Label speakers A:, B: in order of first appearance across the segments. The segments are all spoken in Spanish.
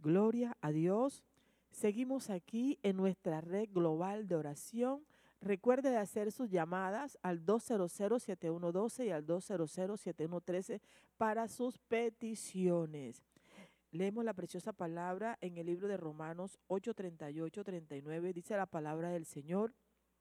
A: Gloria a Dios. Seguimos aquí en nuestra red global de oración. Recuerde de hacer sus llamadas al 200-7112 y al 200-7113 para sus peticiones. Leemos la preciosa palabra en el libro de Romanos 8:38-39. Dice la palabra del Señor.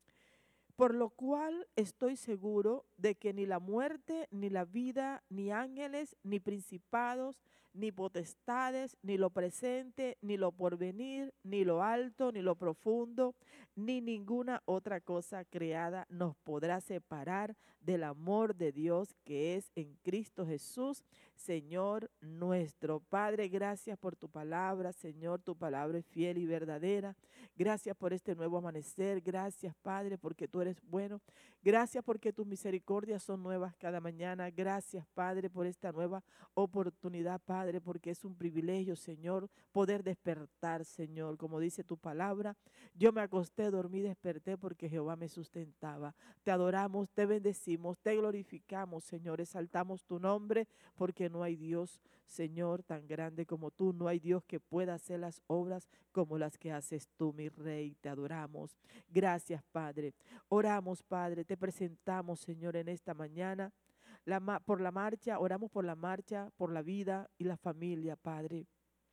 A: Por lo cual estoy seguro de que ni la muerte, ni la vida, ni ángeles, ni principados, ni potestades, ni lo presente, ni lo porvenir, ni lo alto, ni lo profundo, ni ninguna otra cosa creada nos podrá separar del amor de Dios que es en Cristo Jesús, Señor nuestro. Padre, gracias por tu palabra, Señor, tu palabra es fiel y verdadera. Gracias por este nuevo amanecer. Gracias, Padre, porque tú eres bueno. Gracias porque tus misericordias son nuevas cada mañana. Gracias, Padre, por esta nueva oportunidad, Padre, porque es un privilegio, Señor, poder despertar, Señor. Como dice tu palabra, yo me acosté, dormí, desperté porque Jehová me sustentaba. Te adoramos, te bendecimos, te glorificamos, Señor. Exaltamos tu nombre porque no hay Dios, Señor, tan grande como tú. No hay Dios que pueda hacer las obras como las que haces tú, mi Rey. Te adoramos. Gracias, Padre. Oramos, Padre. Te presentamos, Señor, en esta mañana. Por la marcha, oramos por la marcha, por la vida y la familia, Padre.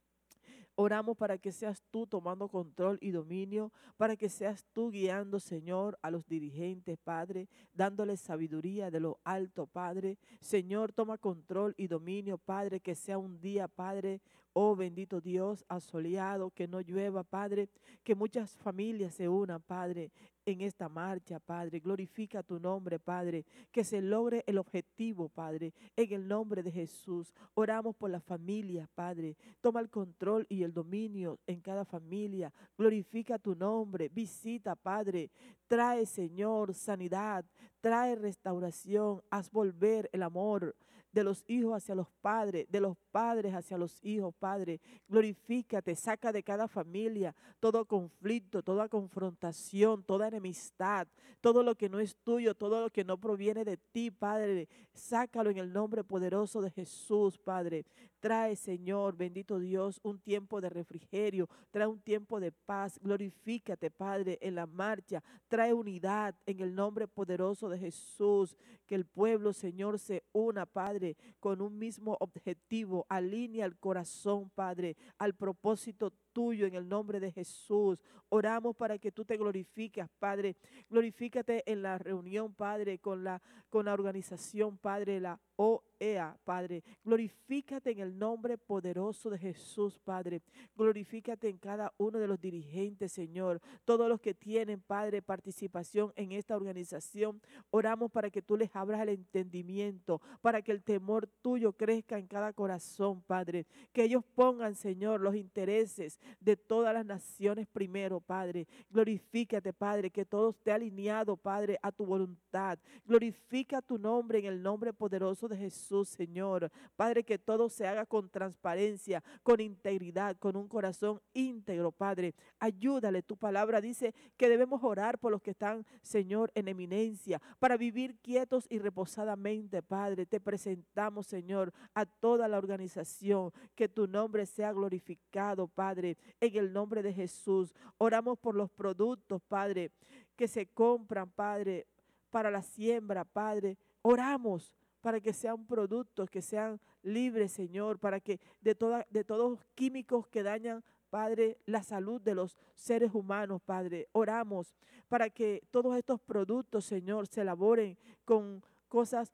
A: Oramos para que seas tú tomando control y dominio, para que seas tú guiando, Señor, a los dirigentes, Padre, dándoles sabiduría de lo alto, Padre. Señor, toma control y dominio, Padre, que sea un día, Padre, oh bendito Dios, asoleado, que no llueva, Padre, que muchas familias se unan, Padre, en esta marcha, Padre. Glorifica tu nombre, Padre, que se logre el objetivo, Padre, en el nombre de Jesús. Oramos por las familias, Padre. Toma el control y el dominio en cada familia. Glorifica tu nombre. Visita, Padre. Trae, Señor, sanidad. Trae restauración. Haz volver el amor de los hijos hacia los padres, de los padres hacia los hijos, Padre. Glorifícate. Saca de cada familia todo conflicto, toda confrontación, toda enemistad, todo lo que no es tuyo, todo lo que no proviene de ti, Padre. Sácalo en el nombre poderoso de Jesús, Padre. Trae, Señor, bendito Dios, un tiempo de refrigerio, trae un tiempo de paz. Glorifícate, Padre, en la marcha. Trae unidad en el nombre poderoso de Jesús. Que el pueblo, Señor, se una, Padre, con un mismo objetivo. Alinea el corazón, Padre, al propósito tuyo en el nombre de Jesús. Oramos para que tú te glorifiques, Padre. Glorifícate en la reunión, Padre, con la organización, Padre, la OEA, Padre. Glorifícate en el nombre poderoso de Jesús, Padre. Glorifícate en cada uno de los dirigentes, Señor. Todos los que tienen, Padre, participación en esta organización. Oramos para que tú les abras el entendimiento, para que el temor tuyo crezca en cada corazón, Padre. Que ellos pongan, Señor, los intereses de todas las naciones primero, Padre. Glorifícate, Padre, que todo esté alineado, Padre, a tu voluntad. Glorifica tu nombre en el nombre poderoso de Jesús, Señor. Padre, que todo se haga con transparencia, con integridad, con un corazón íntegro, Padre. Ayúdale, tu palabra dice que debemos orar por los que están, Señor, en eminencia, para vivir quietos y reposadamente, Padre. Te presentamos, Señor, a toda la organización, que tu nombre sea glorificado, Padre, en el nombre de Jesús. Oramos por los productos, Padre, que se compran, Padre, para la siembra, Padre. Oramos para que sean productos que sean libres, Señor, para que de todos los químicos que dañan, Padre, la salud de los seres humanos, Padre. Oramos para que todos estos productos, Señor, se elaboren con cosas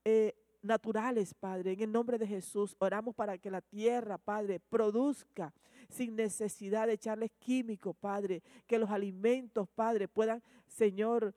A: naturales, Padre. En el nombre de Jesús, oramos para que la tierra, Padre, produzca sin necesidad de echarles químicos, Padre. Que los alimentos, Padre, puedan, Señor,